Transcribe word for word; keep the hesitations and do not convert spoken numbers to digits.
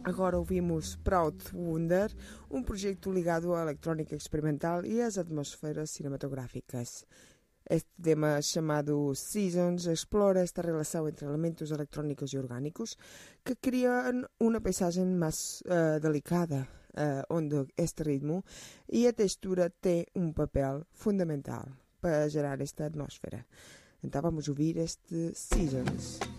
Agora ouvimos Proud Wonder, um projeto ligado à eletrónica experimental e às atmosferas cinematográficas. Este tema, chamado Seasons, explora esta relação entre elementos eletrónicos e orgânicos que criam uma paisagem mais uh, delicada, uh, onde este ritmo e a textura têm um papel fundamental para gerar esta atmosfera. Então vamos ouvir este Seasons.